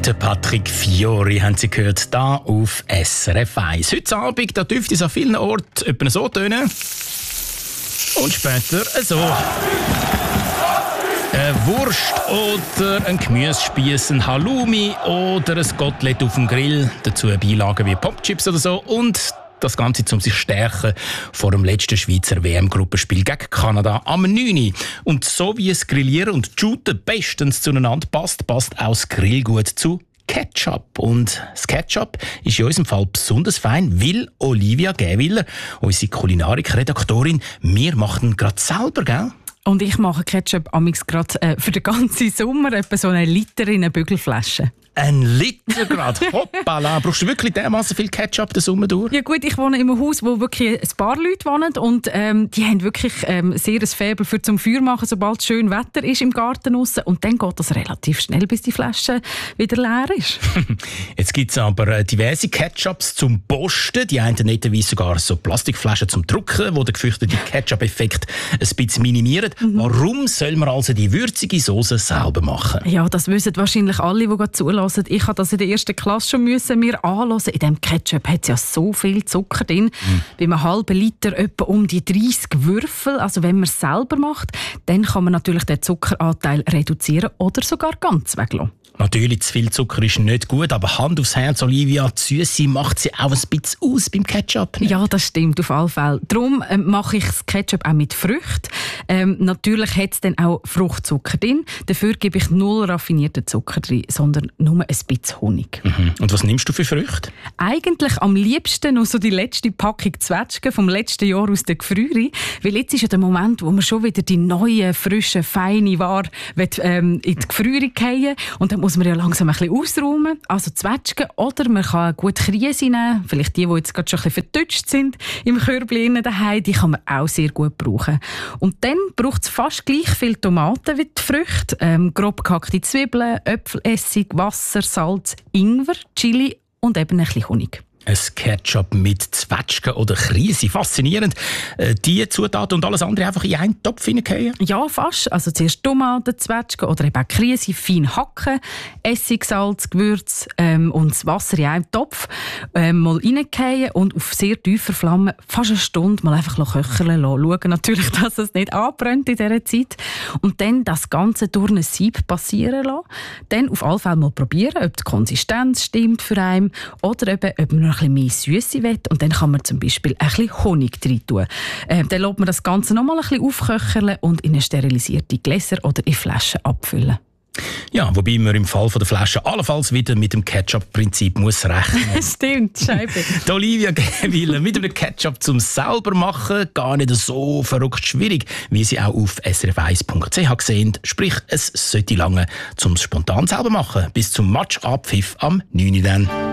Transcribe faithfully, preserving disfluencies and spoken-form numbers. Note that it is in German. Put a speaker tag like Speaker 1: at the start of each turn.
Speaker 1: Der Patrick Fiori haben Sie gehört, da auf S R F eins. Heute Abend da dürfte es an vielen Orten etwa so tönen. Und später so. Eine Wurst oder ein Gemüsespieß, ein Halloumi oder ein Kotelett auf dem Grill. Dazu Beilagen wie Popchips oder so. Und das Ganze, um sich stärken vor dem letzten Schweizer W M-Gruppenspiel gegen Kanada am neunten Und so wie es Grillieren und Shooten bestens zueinander passt, passt auch das Grillgut zu Ketchup. Und das Ketchup ist in unserem Fall besonders fein, weil Olivia Gähwiller, unsere Kulinarik-Redaktorin, wir machen ihn gerade selber, gell?
Speaker 2: Und ich mache Ketchup amix gerade äh, für den ganzen Sommer etwa so einen Liter in eine Bügelflasche.
Speaker 1: Ein Liter gerade? Hoppala! Brauchst du wirklich dermaßen viel Ketchup den Sommer durch?
Speaker 2: Ja gut, ich wohne in einem Haus, wo wirklich ein paar Leute wohnen und ähm, die haben wirklich ähm, sehr ein Faible für zum Feuer machen, sobald es schön Wetter ist im Garten raus. Und dann geht das relativ schnell, bis die Flasche wieder leer ist.
Speaker 1: Jetzt gibt es aber diverse Ketchups zum Posten. Die einen netterweise sogar so Plastikflaschen zum Drucken, die den gefürchteten Ketchup-Effekt ein bisschen minimieren. Mhm. Warum soll man also die würzige Soße selber machen?
Speaker 2: Ja, das wissen wahrscheinlich alle, die gerade zulassen. Ich habe das in der ersten Klasse schon müssen mir anhören. In diesem Ketchup hat es ja so viel Zucker drin. Mhm. Bei einem halben Liter etwa um die dreißig Würfel. Also wenn man es selber macht, dann kann man natürlich den Zuckeranteil reduzieren oder sogar ganz weglassen.
Speaker 1: Natürlich, zu viel Zucker ist nicht gut, aber Hand aufs Herz, Olivia, die Süße macht sie auch ein bisschen aus beim Ketchup. Nicht?
Speaker 2: Ja, das stimmt, auf alle Fälle. Darum ähm, mache ich das Ketchup auch mit Früchten. Ähm, natürlich hat es dann auch Fruchtzucker drin. Dafür gebe ich null raffinierten Zucker drin, sondern nur ein bisschen Honig.
Speaker 1: Mhm. Und was nimmst du für Früchte?
Speaker 2: Eigentlich am liebsten noch so die letzte Packung Zwetschgen vom letzten Jahr aus der Gefrierung. Weil jetzt ist ja der Moment, wo man schon wieder die neue, frische, feine Ware ähm, in die Gefrierung fallen. Und dann muss man ja langsam ein bisschen ausräumen. Also Zwetschgen oder man kann gut Krise nehmen. Vielleicht die, die jetzt gerade schon ein bisschen vertutscht sind im Körbchen daheim, die kann man auch sehr gut brauchen. Und dann braucht es fast gleich viel Tomaten wie die Früchte. Ähm, grob gehackte Zwiebeln, Äpfelessig, Wasser, Salz, Ingwer, Chili und eben ein bisschen Honig.
Speaker 1: Ein Ketchup mit Zwetschgen oder Krise. Faszinierend. Äh, die Zutaten und alles andere einfach in einen Topf hineingehen?
Speaker 2: Ja, fast. Also zuerst Tomaten, Zwetschgen oder eben auch Krise fein hacken, Essig, Salz, Gewürz ähm, und das Wasser in einen Topf ähm, mal reingehen und auf sehr tiefer Flamme fast eine Stunde mal einfach köcheln lassen. Schauen natürlich, dass es nicht anbrennt in dieser Zeit. Und dann das Ganze durch ein Sieb passieren lassen. Dann auf alle Fälle mal probieren, ob die Konsistenz stimmt für einen oder eben, ob man ein bisschen mehr Süße will. Und dann kann man zum Beispiel ein bisschen Honig rein tun. Ähm, dann lässt man das Ganze noch mal ein bisschen aufköcheln und in eine sterilisierte Gläser oder in Flaschen abfüllen.
Speaker 1: Ja, wobei man im Fall der Flasche allenfalls wieder mit dem Ketchup-Prinzip muss rechnen.
Speaker 2: Stimmt, Scheibe.
Speaker 1: Die Olivia Gähwiller mit einem Ketchup zum selber machen gar nicht so verrückt schwierig, wie sie auch auf s r f eins punkt c h gesehen. Sprich, es sollte lange zum spontan selber machen. Bis zum Match-Abpfiff am neunten dann.